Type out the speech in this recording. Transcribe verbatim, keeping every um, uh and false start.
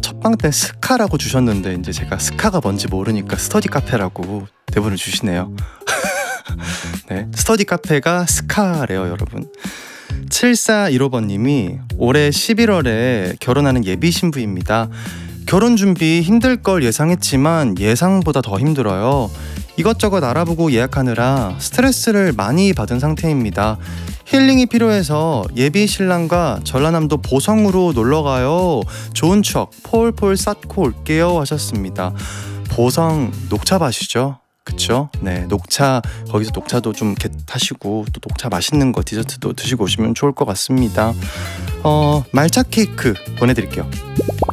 첫방 때 스카라고 주셨는데 이제 제가 스카가 뭔지 모르니까 스터디 카페라고 대본을 주시네요. 네, 스터디 카페가 스카래요, 여러분. 칠사일오 번님이 올해 십일월에 결혼하는 예비 신부입니다. 결혼 준비 힘들 걸 예상했지만 예상보다 더 힘들어요. 이것저것 알아보고 예약하느라 스트레스를 많이 받은 상태입니다. 힐링이 필요해서 예비 신랑과 전라남도 보성으로 놀러가요. 좋은 추억 폴폴 쌓고 올게요 하셨습니다. 보성 녹차밭이죠? 그쵸? 네, 녹차, 거기서 녹차도 좀 이렇게 타시고 또 녹차 맛있는 거 디저트도 드시고 오시면 좋을 것 같습니다. 어, 말차 케이크 보내드릴게요.